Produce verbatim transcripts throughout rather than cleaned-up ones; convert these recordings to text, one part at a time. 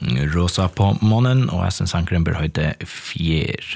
Rosa på månen, og jeg synes sankeren bør høyde fjer.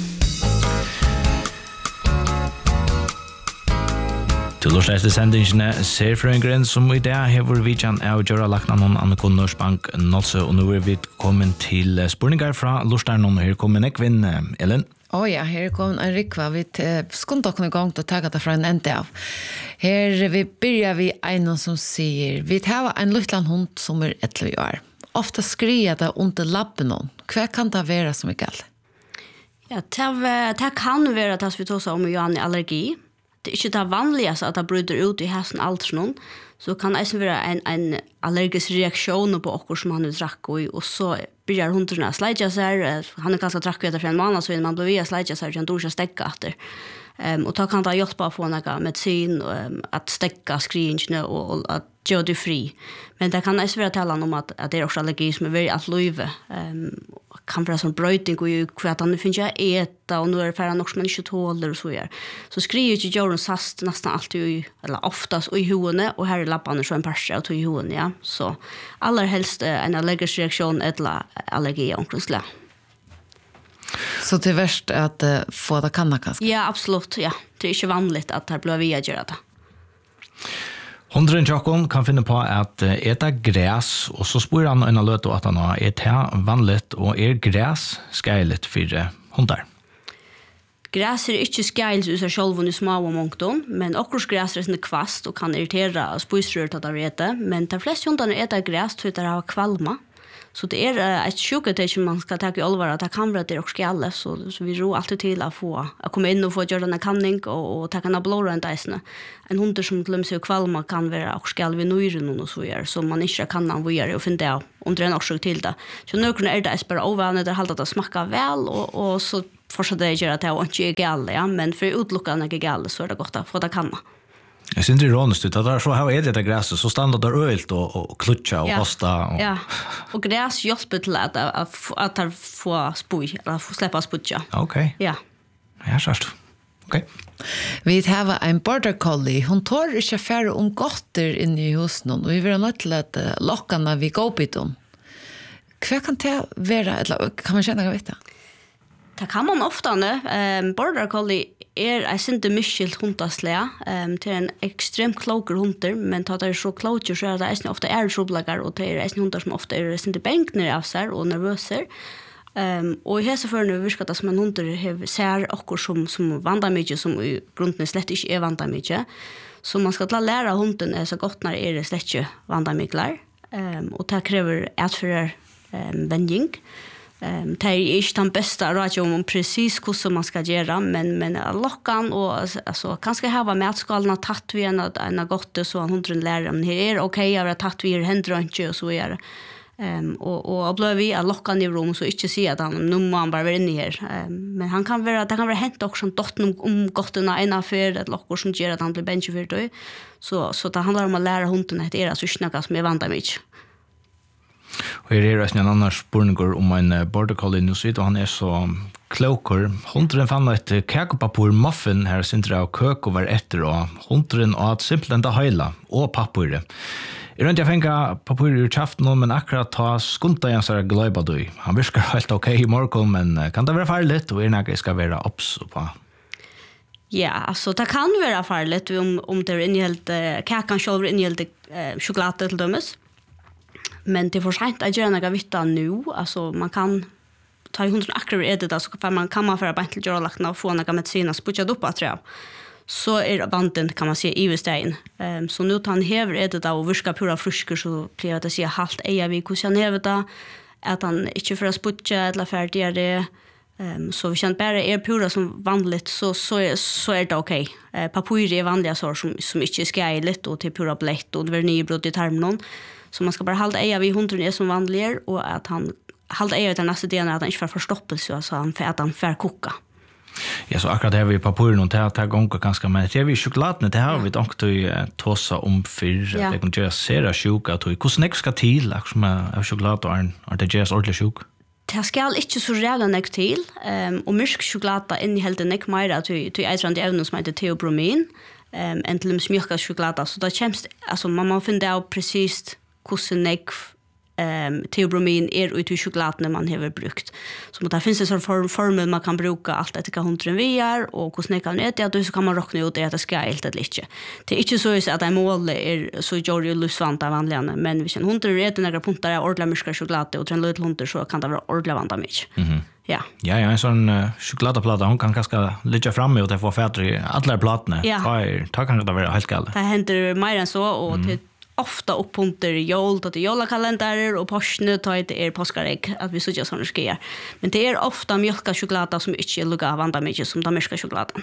Til lorteste sendingene ser frøyngren som i dag hever vi kjenn av Gjøra lagt noen Anne Norsbank Nålse, og nå er vi kommet til spurningar fra lortsteren, og her kommer Nekvin, Ellen. Å oh ja, her kom en rikva. Vi skulle dere i gang til å ta det fra en ende av. Her vi begynner vi en som sier, vi tar en liten hund som er elleve år. Ofta skriver det under lappen någon. Hva kan det være som er galt? Ja, det kan være det vi tar seg om Johan i allergi. Det er ikke det vanligste at det bryter ut i hesten alderen, så kan det være en, en allergisk reaksjon på okkur som han vil drakke i, og så begynner hunden å sleidja seg. Han er ganske drakke etter for en måned, så man blir via sleidja seg, så han dår ikke stekka etter. Um, og da kan det hjelpe å få noe medisin, um, at stekka skringene og, og at gjøre det fri. Men det kan også være tale om at, at det er også allergi som er veldig alt løyve. Um, kan være sånn brøyting og hva at han finner ikke ete, og nå er det færre nok som man ikke tåler og så gjør. Så skriver ikke Jørgen sast nesten alltid, eller oftast i hoene, og her er lappene så en parse av to i hoene, ja. Så aller helst en allergisk reaksjon eller allergi er omkringslig. Så det er verst at uh, få det kanna kanskje? Ja, absolutt, ja. Det er ikke vanligt at det blir vi å gjøre det. Hundren Jakob kan finne på at eta græs, og så spør han en løte at han er et vanligt, og er græs skeilet for hundar? Græs er ikke skeilet ut av sjølven i små og mångton, men okkur græs er sånn kvast og kan irritere spøysrør til å rete, men de fleste hundene eter græs til å ha kvalma. Så det er et sjuketet som man skal ta i alvor, at det kan være at det er også skjelle, så, så vi rår alltid til å få, å komme inn og få gjøre denne kanning, og, og ta en blåre enn deisene. En hunter som glemmer seg kvalma kan være også skjelle ved nøyren og så gjør, så man ikke kan han gjøre og finne det av, om det er en årsak til det. Så nøkene er det bare overvannet, det er halvt at det smaker vel, og, og så fortsatt det gjør at det ikke er gale, ja, men for utlukkene er gale, så er det godt å få det kanna. Jeg synes det er rånest ut, at det er så her er det græset, så standard er øyelt og, og klutja og ja. hosta. Og... Ja, og græs hjelper til at, at, at det får spui, eller slipper spudja. Ok. Ja. Ja, sørst. Ok. Vi har en border collie. Hun tar ikke færre om godter inne i husen, og vi vil ha nødt til at lokkene vi går på dem. Hva kan det være, eller kan man kjenne hva vet det? Det kan man ofta nu. Um, border collie er en sinte myskilt hundaslega. Um, det er en ekstremt kloker hunder, men da det er så kloker, så er det eisne ofta er troblagar, og det er eisne hundar som ofta er sinte benkner av seg og nervøser. Um, og i hese førne virker det som en hunder ser okkur som, som vandar mykje, som i grunden slett ikke er vandar mykje. Så man skal lære hunden er så godt når er slett ikke vandar myklar. Um, og det krever etfører um, vending. Um, det er ikke den beste radio om precis hvordan man skal gjøre, men, men lokkan og altså, kanskje her var matskalen tatt vi en av godt, så han hundren lærer, men her er ok, jeg har tatt vi her hender ikke, og så er det. Um, og, og ble vi av lokkan i rom, så ikke si at han, nå må han bare være inne her. Um, men han kan være, det kan være hent også dotten om, om godtene en av før, et lokker som gjør at han blir bensje for det. Så, så det handler om å lære hunden at det er altså ikke noe som er vant av mye. Og her er det en annen spørninger om en border collie nå sitt, og han er så kloker. Hundren fann et kakepapur muffin her, sinter av køk og var etter, og hundren åt simpelthen det høyla og papuret. Jeg rundt jeg fengt papuret ur kjaften, men akkurat ta skunta igjen så er gløyba du. Han virker helt ok i morgen, men kan det være farlig, og er det skal være opps på? Ja, alltså det kan være farlig om, om det er innehjelt, kakan selv er innehjelt eh, sjokolade til dømes. Men det är för sent att göra några vitta nu. Alltså man kan ta i hundra akkurat är det så kan man kan man för att inte göra lackna och få några mediciner sputcha upp att tror jag. Så är banden kan man se i Vestein. Ehm um, så nu tar han hever är det då och viska pura frusker så blir det att se halt eja vi hur han hever det att han inte för att sputcha eller färdiga det. Um, så vi känner bara är pura som vanligt så så är så är det okej. Okay. Uh, papyr är vanliga sår som som inte är skejligt och till pura blött och det blir nybrott i tarmen. Så man ska bara hålla eja vid hundren är som vanligare och att han hålla eja den nästa delen att han inte får förstoppelse alltså han för att han får koka. Ja, så akkurat det har vi papuren och det här gånger ganska men det är vi chokladen det har vi dock till tossa om för att det kan göra sera sjuka att hur snäck ska till liksom av choklad och är det just ordentligt sjuk. Det skal ikke så rævla nek til, um, og mørk sjokolade inneholder nek mer til, til eitrande evnen som heter teobromin, um, enn til mjölka sjokolade. Så det kjemst, altså man må finne av precis hvordan nek um, teobromin är ut i chokladen man har brukt. Så det finns en sån form, formel man kan bruka allt efter vad hundren vi är och hur snäckan kan äta, då så kan man räkna ut det att det ska helt eller inte. Det är inte så att en mål är så gör ju lusvant av vanliga, men hvis en hund äter några punkter av ordentligt mycket choklad och en liten hund så kan det vara ordentligt vant mycket. Mhm. Ja. Ja, ja, en sån uh, chokladplata, hon kan kanske ligga framme och det får fäder i alla plattorna. Ja. Ta ta kan det vara helt galet. Det händer mer än så och mm. till ofta upppunter jol till jolakalendrar och påskne ta det är påskarägg att vi sådär såna skeer. Men det är ofta mjölka choklad som inte lukar vanda mycket som de mörka chokladen.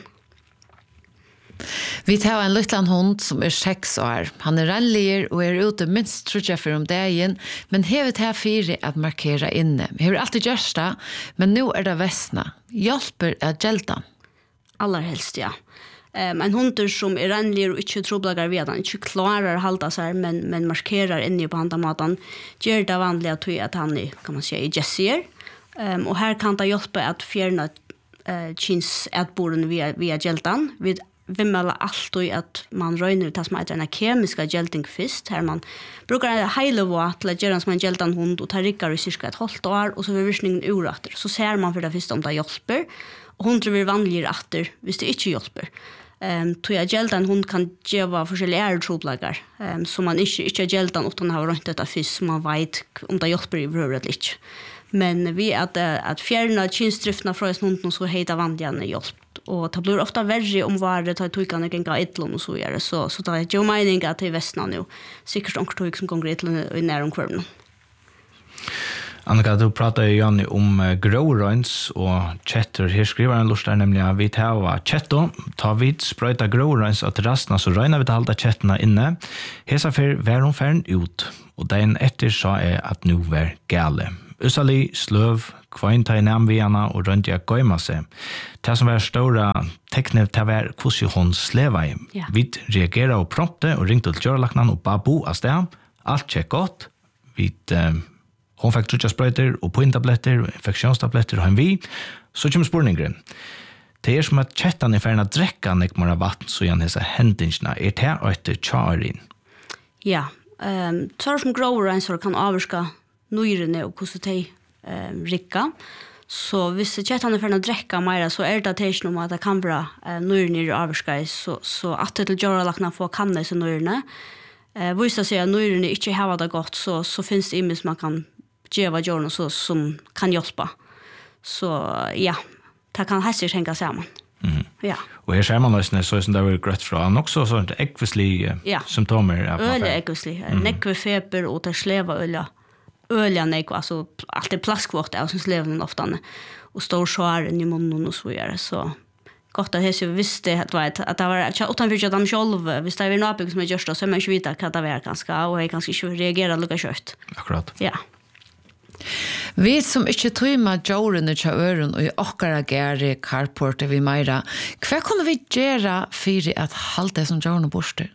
Vi tar en liten hund som är sex år. Han är rannlig och är ute minst tror för om dagen, men har det här fyra att markera inne. Vi har alltid gjort det, men nu är det västna. Hjälper att hjälta? Allra helst, ja. Um, en hunter som är rannlig och inte troblagar vid han, inte klarar att hålla sig men, men markerar inne på handamaten, gör det vanliga till att han är, kan man säga, i gessier. Um, och här kan det hjälpa att fjärna uh, kins ätboren via, via hjältan. Vid vimmela allt och att man röjner det som heter en kemiska hjälting först. Här man brukar en hejlevå till att göra som en hjältan hund och tar rickar i cirka ett halvt år och så vill virkningen urater. Så ser man för det första om det hjälper. Och hon tror vi vanligare atter hvis det inte hjälper. Um, tror jag hjältan hund kan geva forskjellige ärtroplagar um, som man inte, inte hjältan utan har rönt detta först som man vet om det hjälper i vröret eller inte. Men vi att, att fjärna kynstrifterna från hunden så heter vanliga hjälp. Och det blir ofta värre om var det tar tujkarna gänga yttlån och så vidare. Så, så det är ju meningen att det är västna nu. Säkert onkel tujk som gånger yttlån i näromkvarven. Annika, du pratar ju Janni om uh, gråröns och chatter. Här skriver en lustar nämligen att vi tar chatto, tar vid, spröjta gråröns och terrassna så röjnar vi till halda chatterna inne. Hesa för var hon färn ut. Och den efter sa är att nu var gale. Usali, slöv, kvainta i namviarna och runt jag gömma sig. Det som var stora tecknet till var hur hon sleva i. Ja. Vi reagerade och prompte och ringde till körlaknan och bara bo av sted. Allt check gott. Vi uh, hon fick trutja spröjter och pointabletter och infektionstabletter och en vi. Så kommer spårningen. Det är som att chattan är färna dräcka nekmara vatten så igen hessa händingsna. Är det här ett tjarin? Ja. Um, så som gråren så kan avvarska nyrene och hur de um, ricka. Så hvis chattan är färna dräcka mer så är det att om att det kan vara uh, nyrene i avvarska så, så att det till göra lakna få kanna i sig nyrene. Uh, Vissa säger att nyrene inte har det gott så, så finns det imis man kan geva jorn så som kan hjälpa. Så ja, det kan hästigt hänga samman. Mm. Ja. Och här ser man nästan så som det var grött från också så inte äggvisliga ja. symptomer. Öliga äggvisliga. Mm. Näckvefeber och det sleva öliga. Öliga näck, alltså allt är plaskvårt av som sleven ofta. Och stor skär i munnen och så vidare. Så gott att jag visste att, att det var utanför att de själv, hvis det är något som är just då så är man inte vita vad det var ganska och jag kanske inte reagerar lika kört. Akkurat. Ja. Vi som ikke tøyma jordene til øren og i okkara gære carportet vi meira, hva kunne vi gjøre for at halte som jordene borster?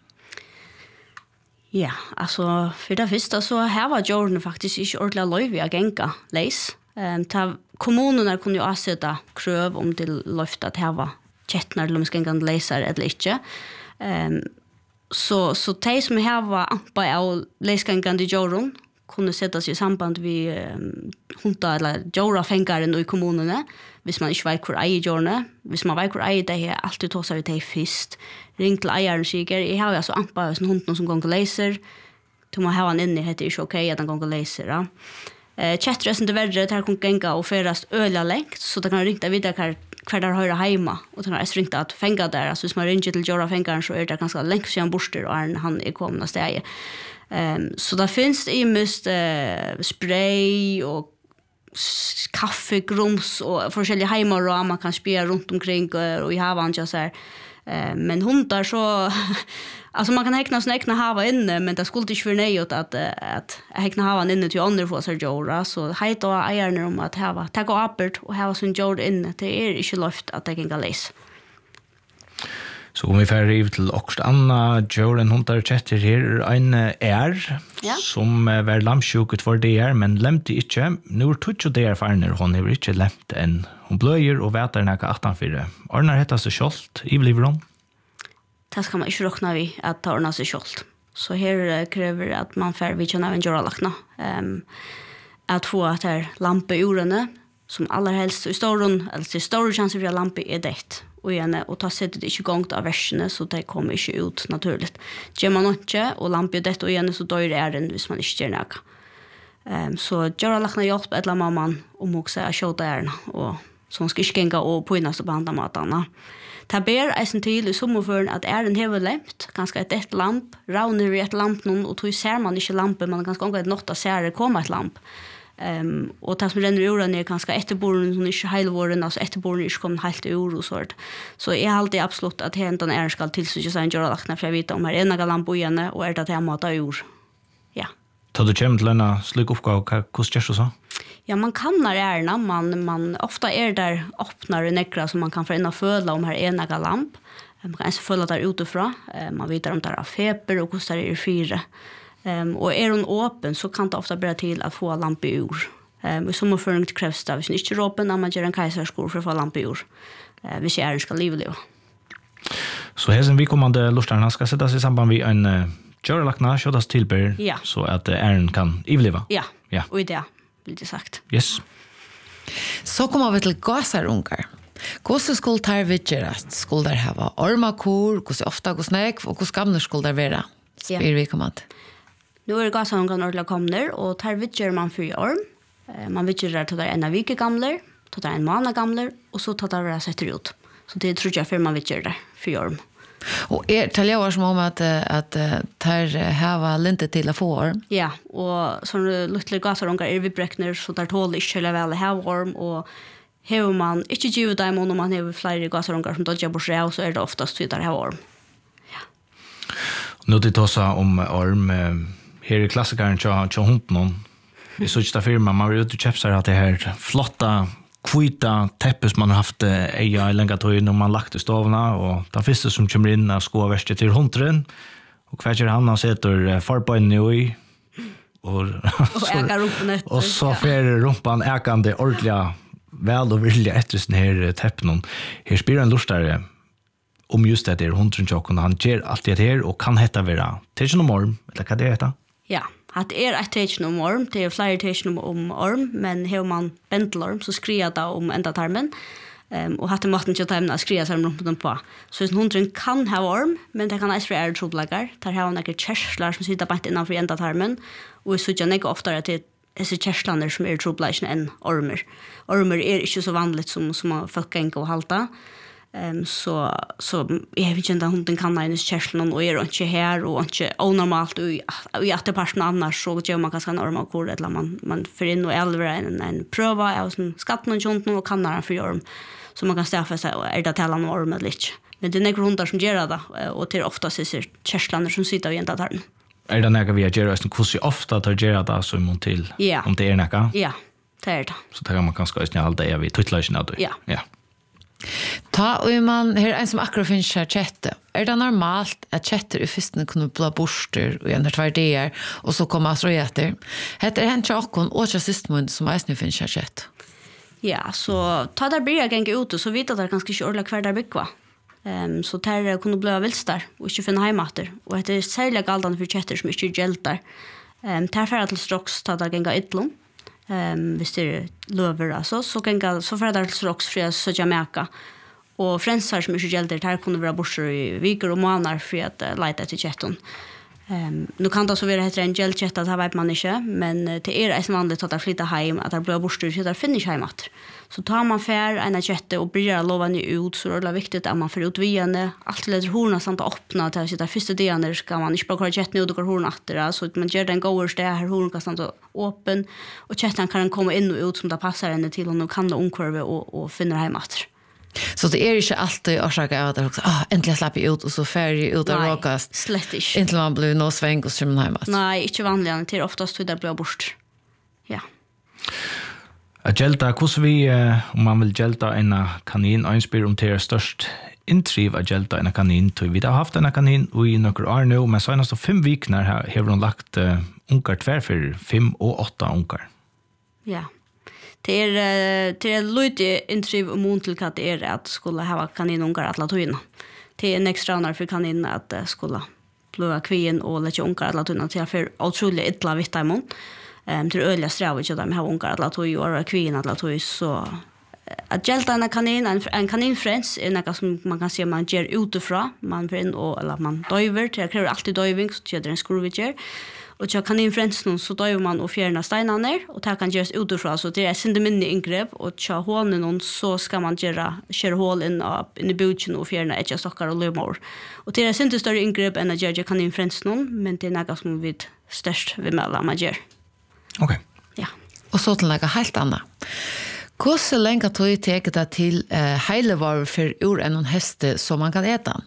Ja, altså, for det første så her var jordene faktisk ikke ordentlig løyve å genga leis. Um, kommunene kunne jo avsette krøv om til løfte at her var kjettner eller om skengende leiser eller ikke. Um, så, så de som her var ampa av leisgengende jordene kunne sätta sig i samband vid um, hunta eller jora fängaren i kommunerna. Hvis man inte vet hur eier jorne. Hvis man vet hur eier det är alltid tåsar vi det först. Ring till eieren sikker. Jag har alltså ampa en hund som går och läser. Till man har han inne heter det inte okej att han går och läser. Ja. Eh, Chattresen till värre det här kan gänga och föras öliga längt. Så det kan ringa vidare kvar, kvar där höra hemma. Och det kan ringa att fänga där. Alltså hvis man ringer till jora fängaren så är det ganska längt sedan borster och han är kommande steg. Um, så där finns det mest uh, spray och kaffe, grums och forskjellige heimar och man kan spela runt omkring uh, och i havan så här. Uh, men hundar så alltså man kan häkna sina egna hava inne men det skulle inte för nej att att, att häkna havan inne till andra för sig jora så hejt och ägarna om att hava ta gå uppåt och hava sin jord inne det är inte luft att det kan läs. Så om vi färger över till också Anna, Joren, hon tar chatter här, en är ja. som var lamsjuket för det är, men lämte inte. Nu är tutsch och det är färner, hon har inte lämt än. Hon blöjer och vätar näka attanfyra. Ordnar heter sig kjolt, i blir hon? Det ska man inte räkna vid att ta ordna sig kjolt. Så här kräver att man får vi känna en joralakna. Ehm att få att här lampa urene som allra helst i storon alltså i stor chans för lampa är det. Och igen och ta sättet inte igång av verserna så det kommer inte ut naturligt. Gör man inte och lampa är det och igen så dör är den hvis man inte gör något. Ehm så joralakna hjälp eller mamman om också att skjuta är och som ska skänka och på innan så behandla matarna. Ta ber eisen til i sommerføren at er en hever lempt, ganske et ett lamp, rauner i et lamp noen, og tog ser man ikke lampe, men ganske omgå et nått av ser komme et lamp. Um, og det som renner i ordene er ganske etterboren som ikke heilvåren, altså etterboren ikke kommer helt i ord og sånt. Så jeg har alltid absolutt at hentan er skal tilsøke seg en joralakna, for jeg vet om her er enige lamp og igjen, og er det at jeg måtte i ord. Ja. Ta du kommer til en slik oppgave, hvordan gjør du så? Ja, man kan när ärna, man man ofta är där öppnar det nekra som man kan få in och föla om här ena lamp. Man kan alltså föla där utifrån. Man vet om det är feber och kostar det fyra. Ehm och är hon öppen så kan det ofta bli till att få lamp i ur. Ehm och som för inte krävs det, hvis inte öppen när man gör en kejsarskor för att få lamp i ur. Eh hvis är ska livliva. Så här sen vi kommande lustarna ska sätta sig i samband med en uh, joralakna ködas tillber ja. Så att uh, ären kan ivliva. Ja. Ja. Och det lite sagt. Yes. Så kommer vi till gasarungar. Hvordan skulle det vidgerast? Skulle det ha ormakor? Hvordan ofta, hvordan nek? Og hvordan gamle skulle det være? Spyr ja. Vi kommand. Nu är gasarungar ordentligt kommer och tar vidger man för orm. Man vidger till det en av vike gamler, till det en månad gamler och så tar det vara sätter ut. Så det tror jag för man vidger det för orm. Och är talar jag som om att att tar hava linte till att få orm. Ja, och så lite gasarungar är vi bräckner så där tål inte eller väl ha orm och hur man inte givet dem om man har flera gasarungar som dodger bort sig så är det oftast så där ha orm. Ja. Nu det tossa om orm här i klassikern så så hunden någon. Vi såg inte firma man vill ut chefsar att det här flotta kvita teppes man har haft eja i länga tog när man lagt i stavna och det första som kommer in är skåa värsta till hundren och kvärt han har sätter farbojen i och och äga rumpan efter och så fer rumpan äkande ordliga väl och vilja efter sån här teppen här spelar en lustare om just det är hundren chocken han ger alltid det här och kan heta vara till någon morgon eller vad det heter. Ja. Att är ett tecken om orm, det är flera tecken om orm, men hur man bentlorm så skriver det om ända tarmen. Ehm och hade maten till tarmen att skriva sig rumpan på. Så en hundring kan ha orm, men det kan också vara troublelagar. Där har några kärslar som sitter bort innanför ända tarmen och så jag ofta att det är så kärslander som är troublelagar än ormer. Ormer är inte så vanligt som som folk kan gå och halta. Um, så så jag vet inte hunden kan ha en kärslan och är inte här och inte onormalt och i att det passar annars så gör man ganska normal kor eller man man för in och elva en en pröva och sån skatten och sånt och kan när för orm så man kan stäffa sig och är det till en orm eller inte men det är några hundar som gör det och till ofta så ser kärslander som sitter i ända där. Är det några vi gör just hur så ofta tar gör det så mot till ja. Om det är några? Ja, det är det. Så det kan man kanske inte alltid är vi tutlagen då. Ja. Ja. Ta och man här en som akkurat finns chatte. Är det normalt att chatter i fisten kunna bli borster och en två dagar och så kommer så efter. Heter hen chakon och system som mest finns chatt. Ja, så ta där blir jag gänga ut och så vet att det ganska inte ordla kvar där bygga. Ehm så tar kunna bli vilstar och inte finna hemater och det är särskilt galdan för chatter som inte hjältar. Ehm tar för att strax ta där gänga ytlom. Ehm visst är löver alltså så kan jag så för att strax för så Jamaica och fransar som är gälder där kunde vara borster i veckor och månader för att uh, leta till chatten. Ehm nu kan det så vara heter en gel chat att ha vet man inte men det är är vanligt att flytta hem att det blir borster så där finns hemat. Så tar man för en chatte och börjar lova ni ut så är det viktigt att man får ut vigande allt leder horna samt att öppna till sitta första delen där ska man inte bara chatta ut och horna efter så att man gör den goers där här horna kan samt öppen och chatten kan komma in och ut som det passar henne till och nu kan det omkurva och och finna hemat. Så det är inte alltid orsaka av att också ah äntligen släpper ut och så färdig ut av råkast. Slett inte. Inte man blir nå sväng och som hemma. Nej, inte vanligt till oftast så där blir bort. Ja. Att gelta hur vi om man vill gelta en kanin inspir om till störst intriv att gelta en kanin till vi har haft en kanin och i några år nu men senaste fem veckor här har hon lagt uh, unkar tvär för fem och åtta unkar. Ja. Det är det är lite intriv om mot till att det är att skulle ha kaninungar att låta in. Det är en extra när för kanin att skulle blöa kvien och lägga ungar alla tunna till för otroligt illa vitta imon. Ehm till öliga strävar ju de har ungar alla tog och kvien alla tog så att gelta en kanin en, en kaninfrens är något som man kan se man ger utifrån man för in och eller man döver till kräver alltid döving så det är en skruviger och jag kaninfrens nu så döver man och fjärna stenarna och ta kan göras utifrån så det är synde minne ingrepp och cha hålen någon så ska man göra köra hål in upp in i buchen och fjärna ett jag stockar och lömor och det är synde större ingrepp än att göra kaninfrens nu men det är något som vi störst vi mellan man gör. Okej. Ja. Och så till något helt annat. Hur länge tog jag teka det till uh, heilevaror för ur en häste som man kan äta?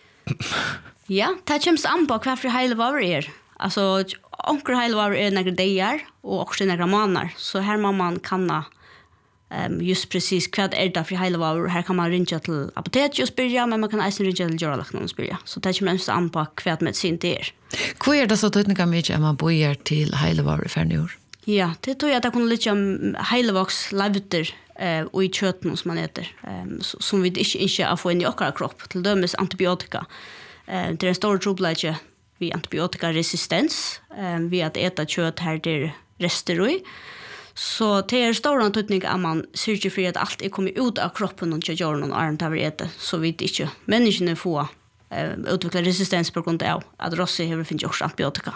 Ja, det kommer an på hva for heilevaror er. Altså, onker heilevaror er några dagar och också några månader. Så här må man kanna um, just precis hva er det for heilevaror. Här kan man rinja till apoteket och spyrja, men man kan också rinja till djurlakten och spyrja. Så det kommer an på hva medicin det er. Hva er det så tøytninga mykje om man bojer til heilevaror for ur? Ja, det tror jag att det kunne lite om heilevoks lavter eh, och i kjøtten som man äter. Eh, som vi inte inte har få in i åkara kropp. Till dömes antibiotika. Eh, det är en stor trobladje vid antibiotikaresistens. Eh, vid att äta kjøtt här där rester i. Så det är stor antydning att man syrker för att allt är kommit ut av kroppen och inte gör någon arm till att äta. Så vi inte människorna får eh, utveckla resistens på grund av att rossi har finns också antibiotika.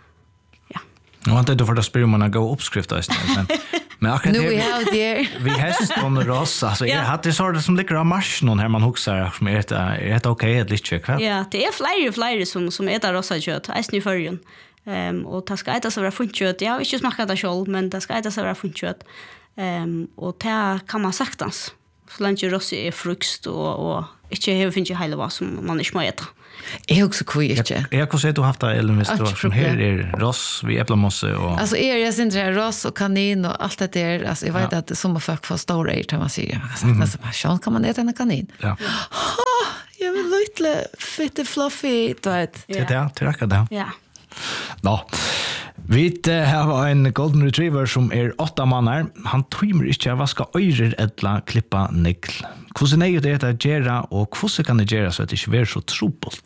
Jag vet inte för att spela man gå uppskrift men men akkurat nu vi har det vi häst on ross alltså jag hade så det som ligger av mars någon här man huxar som är det är det okej ett lite kväll. Ja, det är fler fler som som äter rossa kött. Är ni förrjun. Ehm och det ska äta så vara funtkött. Jag har inte smakat det själv men det ska äta så vara funtkött. Ehm och det kan man saktans. Så länge rossi är frukt och och inte har finns ju hela vad som man inte må äta. Jag också kvitt inte. Jag kan säga du har haft det eller mest som här är ross vi äppelmosse och alltså är jag syns det ross och kanin och allt det där alltså jag vet att som folk får stora är man säger alltså så kan man äta en kanin. Ja. Jag vill lite fitte fluffy då ett. Det där tillräckligt det. Ja. Ja. Vi har en golden retriever som är åtta månader. Han trymer inte att vaska örer eller klippa negl. Hvordan er det att göra och hvordan kan det göra så att det inte blir så trobult?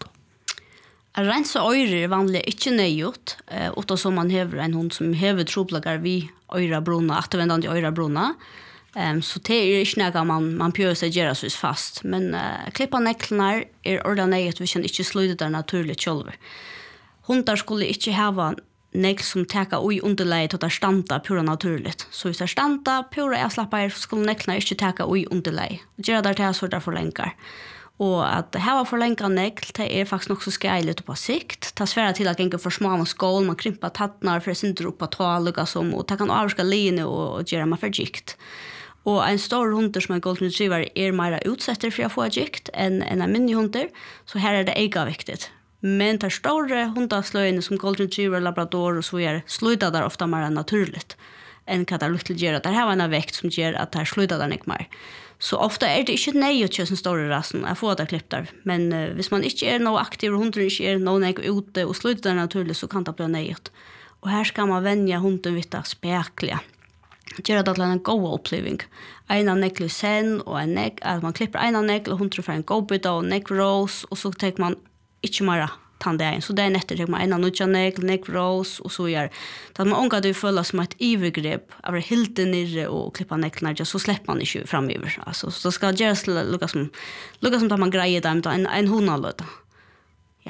Att rensa örer är vanligt inte nöjt. Utan som man har en hund som har troblagar vid örabrona, återvändande örabrona. Um, så det är inte något man, man pjör sig göra så fast. Men uh, klippa neglarna är ordentligt nöjt. Vi kan inte sluta där naturligt själva. Hundar skulle inte ha negl som täcka oj underläget och där stanta pura naturligt. Så hvis det stanta pura jag slappar så skulle neglarna inte täcka oj underläget. Gör det här så där förlänkar. Och att ha förlänka negl det är faktiskt också skärligt på sikt. Ta svära till att gänga för små skål man krympa tattnar för sin dropa tåliga som och ta kan avska linje och, och göra man för gikt. Och en stor hund som en golden retriever är mer utsätter för att få gikt än en, en mindre hund. Så här är det ega viktigt. Men tar stora hundaslöjene som golden retriever, labrador och så är slutar där ofta mer naturligt än vad det luktar gör. Det här var en väkt som gör att det här slutar där inte mer. Så ofta är det inte nej att köra en stor rasen att få det klippt där. Men uh, hvis man inte är någon aktiv och hunden inte är någon nej ute och slutar där naturligt så kan det bli nej. Och här ska man vänja hunden vid att spekla. Göra det till en god uppleving. En av negl sen och en negl, att man klipper en av negl och hunden får en god bit och negl rose och så tar man inte mera tandägen. Så det är nätter tar man en av nutja negl, negl rose och så gör. Så att man ångar det följa som ett övergrepp av helt nere och klippa neglarna så släpper man inte framöver. Alltså så ska det göras lukka som lukka som att man grejer där en en hundalöta. Ja.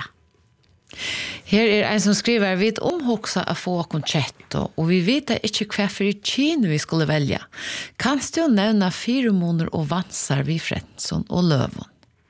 Her er en som skriver, vi omhoksa å få konchett, og vi vet ikke hva for kin vi skulle velge. Kan du nevne fyremoner og vansar vid Frensson og Løvon?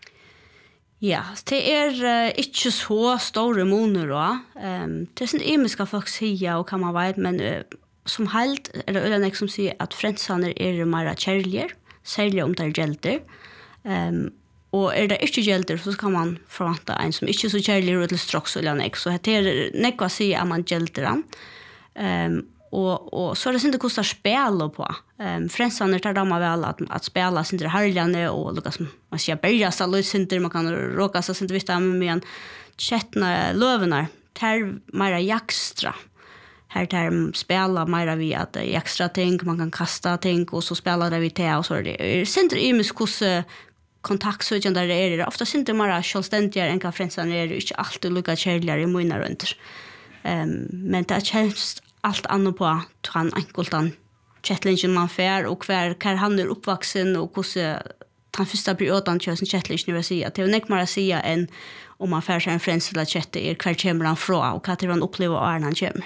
Ja, det er uh, ikke så store moner da. Um, det er sånn imiska folk sier og kan man vet, men uh, som helt er det øyne som sier at Frenssoner er mer kjærlige, særlig om det er gjelder. Um, Og er det ikke gjelder, så kan man forvante en som ikke er så kjærlig og til straks eller nek. Så det er nekva å si at man gjelder han. Um, og, og så er det ikke hvordan spiller på. Um, Frensene tar damer vel at, at spela sin herligene og lukka som man sier berga seg litt sinter, man kan råka seg sinter vitt med en kjettene løvene. Det er mer jakstra. Här tar spela mer vi att extra ting, man kan kasta ting och så spelar det vi till och så är det. Sinter i muskos kontaktsøkjande er det. Ofta synte mer självständigare än vad frälsaren är, inte alltid lika kärligare i mina runt. Um, men det känns allt annat på att han enkeltan chattlingen man får och kvar kvar han är uppvuxen och hur han första perioden kör sin chattlingen vill säga. Det är inte mer att säga än om man får sig en frälsare eller chatta är kvar kommer han från och vad han upplever och när han kommer.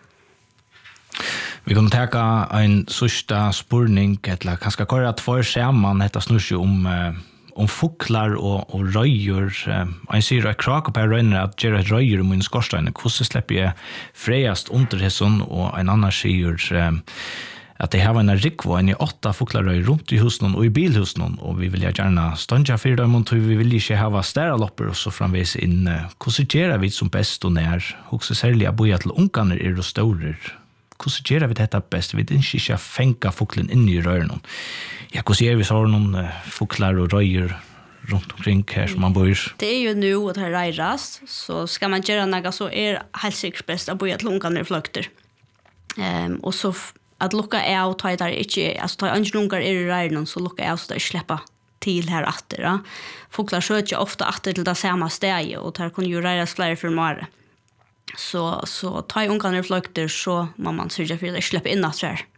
Vi kan ta en sista spurning, eller kanskje kåre at for sammen, dette snur seg om, uh, om fuklar og, og røyer. Uh, han sier at krak på røyner at gjør et røyer om min skorstein. Hvordan slipper jeg freiast under hessen, og en annen sier uh, at jeg har en rikvå, en i åtta fuklarøy rundt i husen og i bilhusen, og vi vil gjerne ståndja for dem, og vi vil ikke ha stæralopper og så framvis inn. Uh, hvordan gjør vi som best og nær? Hvordan særlig at boja til ungene er og større? Hvordan gjør vi dette best? Vi vil ikke fenga fuklen inn i røyren. Ja, hvordan gjør vi så noen uh, fuklar og røyer rundt omkring her som man bor? Det er jo nu at det reiras, så skal man gjøre noe så er helt sikkert best å bo til ungene fløkter. Um, og så at lukka av, ta der ikke, altså ta andre unger er i røyren, så lukka av så det slipper til her atter. Ja. Fuklar søker ofte atter til det samme stedet, og der kunne jo reiras flere for mare. Så så ta i ungarna flykter så må man sörja för att släppa in att här.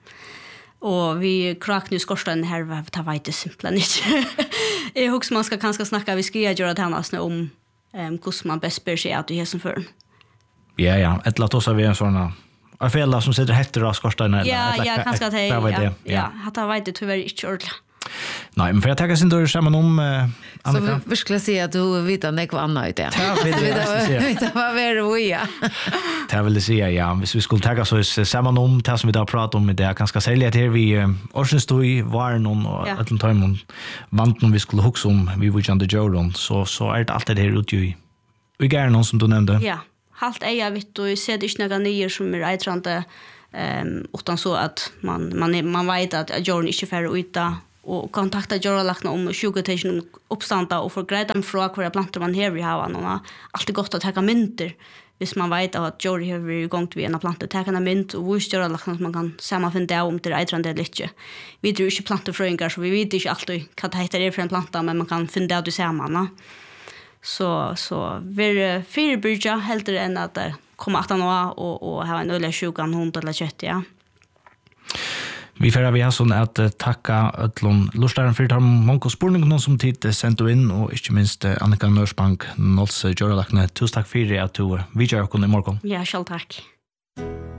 Och vi krakar nu skorsten här ta vet det simpelt inte. Jag hoppas man ska kanske snacka vi ska göra det här om ehm hur man bäst bör sig att det är som för. Ja ja, ett låt oss ha vi en såna av fälla som sitter heter av skorsten eller ja, ja, kanske det. Ja, ja, hata vet det tyvärr inte ordentligt. Nej, men för jag tänker sin då samman om uh, Annika. Så vi skulle säga att du vet att det var annat det. Ja, vi vet det var väl roja. Det vill säga ja, hvis vi skulle ta så samman om det som vi då pratar om det ganska sälja till vi årsens då i var någon och att de tar någon vant om vi skulle huxa om vi vill inte göra så så är det alltid det här ute i. Vi gör någon som du nämnde. Ja, halt eja vitt och ser det inte några nya som är eitrande ehm utan så att man man man vet att Jordan inte får uta och kontakta Joralakna om sjukotation uppstanda och få grejt dem från hur plantor man här vi har någon alltid gott att ta mynter hvis man vet att Jory har vi gångt vi en planta ta en mynt och hur Joralakna man kan sammanfinna om det eitrande eller inte. Vi tror inte plantefröingar så vi vet inte alltid vad det heter det för en planta men man kan finna det samman. Så så vi förebygga helt än att komma att nå och och ha en öle sjukan hund eller kött ja. Vi får vi ha sånn at uh, takka ötlån lustaren for de mange spørningene som tid sendt inn, og ikke minst uh, Annika Nørsbank, Nåls Joralakne. Tusen takk for at du uh, vidger dere i morgen. Ja, selv takk.